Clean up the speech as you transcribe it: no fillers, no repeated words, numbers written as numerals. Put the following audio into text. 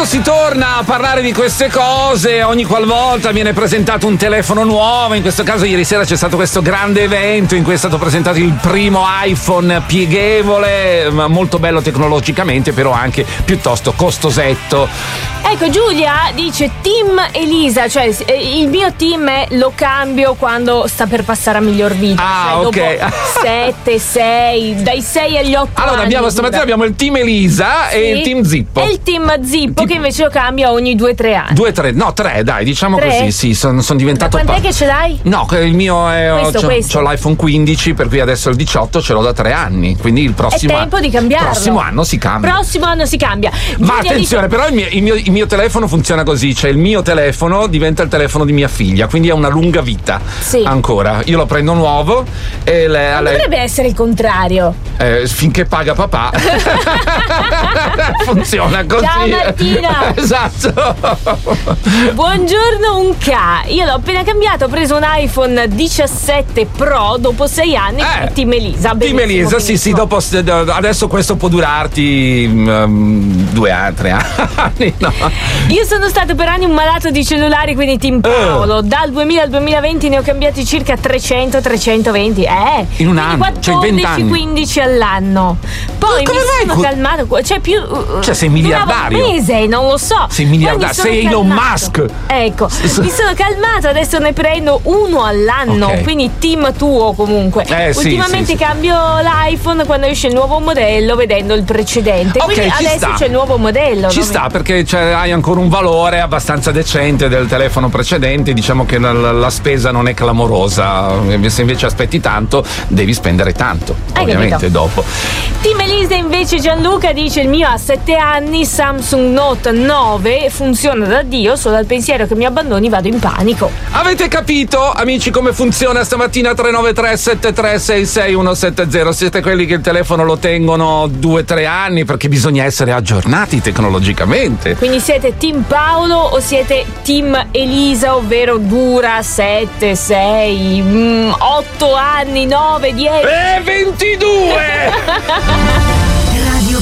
tanto si torna a parlare di queste cose ogni qualvolta viene presentato un telefono nuovo. In questo caso ieri sera c'è stato questo grande evento in cui è stato presentato il primo iPhone pieghevole, molto bello tecnologicamente, però anche piuttosto costosetto. Ecco, Giulia dice Team Elisa, cioè il mio team è lo cambio quando sta per passare a miglior vita. Ah, cioè, ok. 7, 6, dai 6 agli 8 allora anni. Stamattina abbiamo il team Elisa e il team Zippo. E il team Zippo che invece lo cambia ogni 2-3 anni. 2-3, no 3, dai, diciamo 3? così, sì, sono diventato. Da quant'è che ce l'hai? No, il mio è Questo. c'ho l'iPhone 15, per cui adesso il 18 ce l'ho da 3 anni, quindi il prossimo è tempo di cambiarlo. Prossimo anno si cambia. Ma attenzione, però il mio telefono funziona così, cioè il mio telefono diventa il telefono di mia figlia, quindi ha una lunga vita. Sì. Ancora. Io lo prendo nuovo e lei dovrebbe essere il contrario. Finché paga papà. Funziona così. Ciao Martina. Esatto. Buongiorno Unca. Io l'ho appena cambiato, ho preso un iPhone 17 Pro dopo 6 anni. Team Elisa. Team Elisa, sì, dopo adesso questo può durarti 2 anni, 3 anni. No. Io sono stato per anni un malato di cellulari, quindi Team Paolo. Dal 2000 al 2020 ne ho cambiati circa 300, 320. In un anno, 14, cioè 20 anni. 15 all'anno. Poi mi sono calmato, cioè sei miliardario. Un mese, non lo so. Sei miliardario, sei Elon Musk. Ecco, mi sono calmato, adesso ne prendo uno all'anno, quindi team tuo comunque. Ultimamente cambio l'iPhone quando esce il nuovo modello vedendo il precedente. Quindi adesso c'è il nuovo modello. Ci sta, perché hai ancora un valore abbastanza decente del telefono precedente, diciamo che la spesa non è clamorosa. Se invece aspetti tanto, devi spendere tanto, ovviamente dopo. Team Elisa invece Gianluca dice il mio ha 7 anni, Samsung Note 9, funziona da Dio, solo al pensiero che mi abbandoni vado in panico. Avete capito, amici, come funziona stamattina? 393 73 66 170. Siete quelli che il telefono lo tengono 2-3 anni, perché bisogna essere aggiornati tecnologicamente. Quindi siete Team Paolo o siete Team Elisa, ovvero dura 7, 6, 8 anni, 9, 10 22!